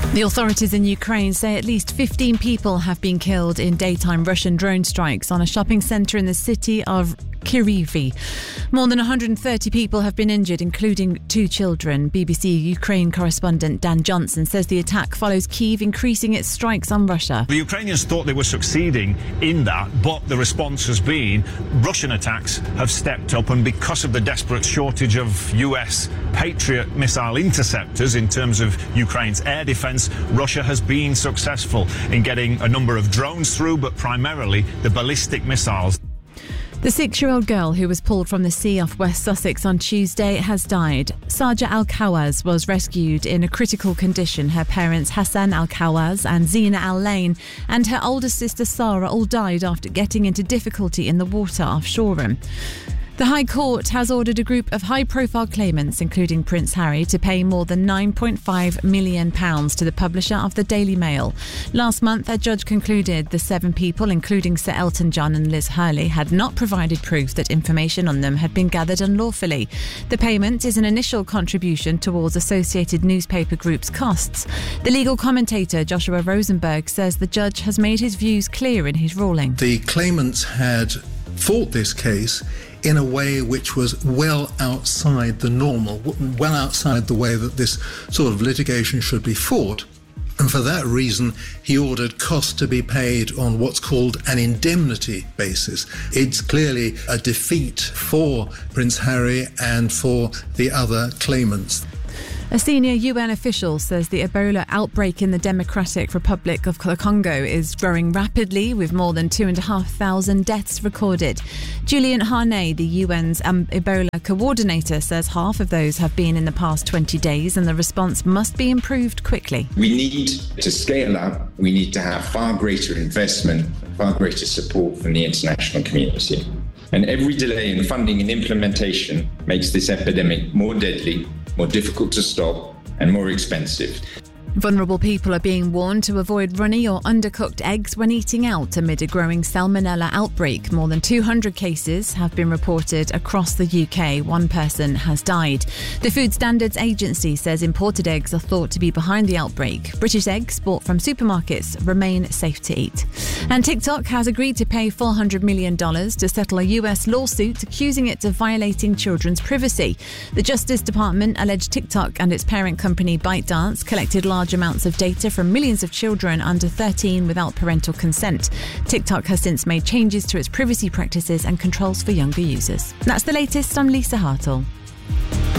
The authorities in Ukraine say at least 15 people have been killed in daytime Russian drone strikes on a shopping centre in the city of Kryvyi. More than 130 people have been injured, including 2 children. BBC Ukraine correspondent Dan Johnson says the attack follows Kyiv increasing its strikes on Russia. The Ukrainians thought they were succeeding in that, but the response has been Russian attacks have stepped up, and because of the desperate shortage of US Patriot missile interceptors in terms of Ukraine's air defence, Russia has been successful in getting a number of drones through, but primarily the ballistic missiles. The 6-year-old girl who was pulled from the sea off West Sussex on Tuesday has died. Saja Al-Khawaz was rescued in a critical condition. Her parents Hassan Al-Khawaz and Zina Al-Lain and her older sister Sarah all died after getting into difficulty in the water off Shoreham. The High Court has ordered a group of high-profile claimants, including Prince Harry, to pay more than £9.5 million to the publisher of the Daily Mail. Last month, a judge concluded the 7 people, including Sir Elton John and Liz Hurley, had not provided proof that information on them had been gathered unlawfully. The payment is an initial contribution towards Associated Newspaper Group's costs. The legal commentator Joshua Rosenberg says the judge has made his views clear in his ruling. The claimants had fought this case in a way which was well outside the normal, well outside the way that this sort of litigation should be fought. And for that reason, he ordered costs to be paid on what's called an indemnity basis. It's clearly a defeat for Prince Harry and for the other claimants. A senior UN official says the Ebola outbreak in the Democratic Republic of the Congo is growing rapidly, with more than 2,500 deaths recorded. Julian Harney, the UN's Ebola coordinator, says half of those have been in the past 20 days and the response must be improved quickly. We need to scale up. We need to have far greater investment, far greater support from the international community. And every delay in funding and implementation makes this epidemic more deadly, more difficult to stop, and more expensive. Vulnerable people are being warned to avoid runny or undercooked eggs when eating out amid a growing salmonella outbreak. More than 200 cases have been reported across the UK. 1 person has died. The Food Standards Agency says imported eggs are thought to be behind the outbreak. British eggs bought from supermarkets remain safe to eat. And TikTok has agreed to pay $400 million to settle a US lawsuit accusing it of violating children's privacy. The Justice Department alleged TikTok and its parent company ByteDance collected large amounts of data from millions of children under 13 without parental consent. TikTok has since made changes to its privacy practices and controls for younger users. That's the latest. I'm Lisa Hartle.